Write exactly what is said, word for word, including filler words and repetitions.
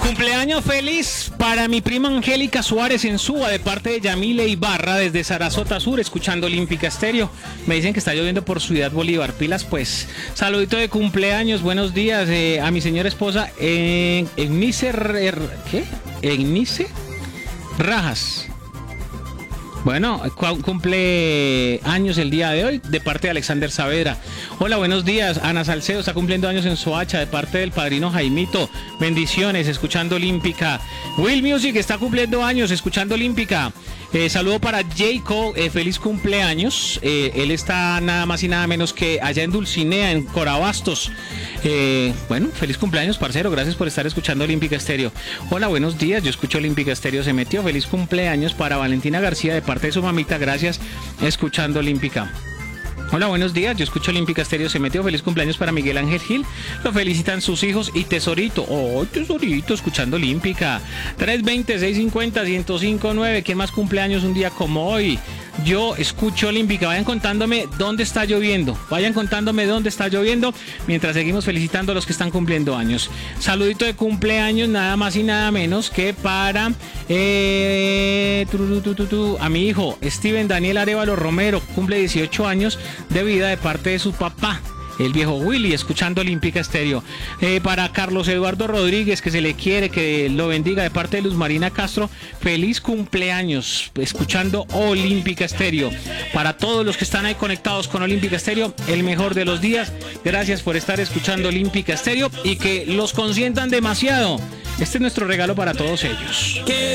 Cumpleaños feliz para mi prima Angélica Suárez en Suba, de parte de Yamile Ibarra, desde Sarasota Sur, escuchando Olímpica Estéreo. Me dicen que está lloviendo por Ciudad Bolívar. Pilas, pues. Saludito de cumpleaños, buenos días eh, a mi señora esposa, eh, Egnice, ¿qué? Egnice Rajas. Bueno, cumple años el día de hoy, de parte de Alexander Saavedra. Hola, buenos días. Ana Salcedo está cumpliendo años en Soacha, de parte del padrino Jaimito. Bendiciones, escuchando Olímpica. Will Music está cumpliendo años, escuchando Olímpica. Eh, saludo para Jacob, eh, feliz cumpleaños. Eh, él está nada más y nada menos que allá en Dulcinea, en Corabastos. Eh, bueno, feliz cumpleaños, parcero. Gracias por estar escuchando Olímpica Estéreo. Hola, buenos días. Yo escucho Olímpica Estéreo. Se metió. Feliz cumpleaños para Valentina García, de parte de su mamita. Gracias, escuchando Olímpica. Hola, buenos días. Yo escucho Olímpica Estéreo. Se metió. Feliz cumpleaños para Miguel Ángel Gil. Lo felicitan sus hijos y Tesorito. Oh, Tesorito, escuchando Olímpica. tres veinte, seiscientos cincuenta, ciento cinco nueve. ¿Quién más cumpleaños un día como hoy? Yo escucho Olímpica. Vayan contándome dónde está lloviendo. Vayan contándome dónde está lloviendo mientras seguimos felicitando a los que están cumpliendo años. Saludito de cumpleaños, nada más y nada menos que para eh, tu, tu, tu, tu, a mi hijo Steven Daniel Arevalo Romero. Cumple dieciocho años de vida, de parte de su papá, el viejo Willy, escuchando Olímpica Estéreo. Eh, para Carlos Eduardo Rodríguez, que se le quiere, que lo bendiga, de parte de Luz Marina Castro, feliz cumpleaños, escuchando Olímpica Estéreo. Para todos los que están ahí conectados con Olímpica Estéreo, el mejor de los días. Gracias por estar escuchando Olímpica Estéreo y que los consientan demasiado. Este es nuestro regalo para todos ellos.